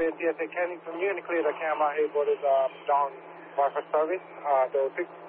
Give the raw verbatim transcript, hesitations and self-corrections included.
T S A, can you communicate the camera able is uh, down for service? Uh, the